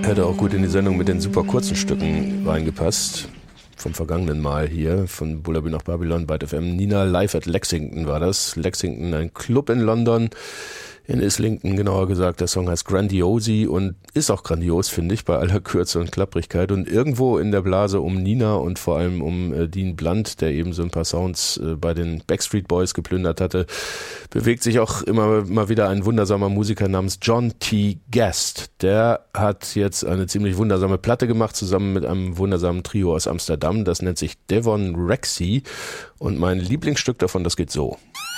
Hätte auch gut in die Sendung mit den super kurzen Stücken reingepasst. Vom vergangenen Mal hier, von Bullaby nach Babylon, Byte FM. Nina live at Lexington war das. Lexington, ein Club in London, in Islington genauer gesagt. Der Song heißt Grandiosi und ist auch grandios, finde ich, bei aller Kürze und Klapprigkeit. Und irgendwo in der Blase um Nina und vor allem um Dean Blunt, der eben so ein paar Sounds bei den Backstreet Boys geplündert hatte, bewegt sich auch immer mal wieder ein wundersamer Musiker namens John T. Guest. Der hat jetzt eine ziemlich wundersame Platte gemacht, zusammen mit einem wundersamen Trio aus Amsterdam. Das nennt sich Devon Rexy und mein Lieblingsstück davon, das geht so.